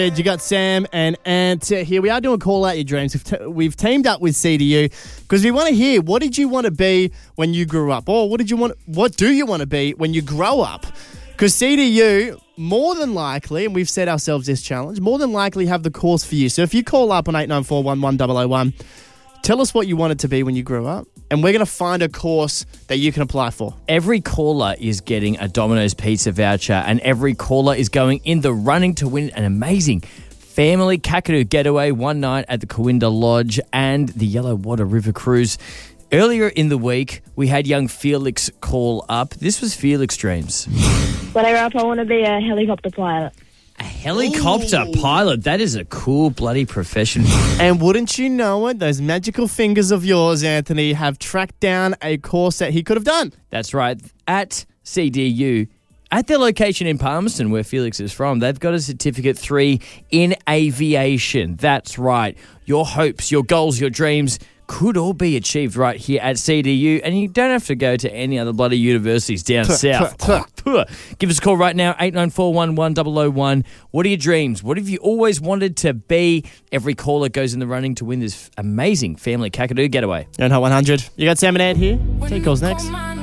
You got Sam and Ant here. We are doing Call Out Your Dreams. We've teamed up with CDU because we want to hear, what did you want to be when you grew up? Or what do you want to be when you grow up? Because CDU, more than likely, and we've set ourselves this challenge, more than likely have the course for you. So if you call up on 894 11001, tell us what you wanted to be when you grew up, and we're going to find a course that you can apply for. Every caller is getting a Domino's pizza voucher, and every caller is going in the running to win an amazing family Kakadu getaway, one night at the Corinda Lodge and the Yellow Water River Cruise. Earlier in the week, we had young Felix call up. This was Felix Dreams. When I grow up, I want to be a helicopter pilot. A helicopter pilot? That is a cool bloody profession. And wouldn't you know it, those magical fingers of yours, Anthony, have tracked down a course that he could have done. That's right. At CDU, at their location in Palmerston, where Felix is from, they've got a Certificate 3 in aviation. That's right. Your hopes, your goals, your dreams could all be achieved right here at CDU, and you don't have to go to any other bloody universities down south. Give us a call right now, 894111001. What are your dreams? What have you always wanted to be? Every caller goes in the running to win this amazing family Kakadu getaway. And Hot 100. You got Sam and Ant here. Take calls next.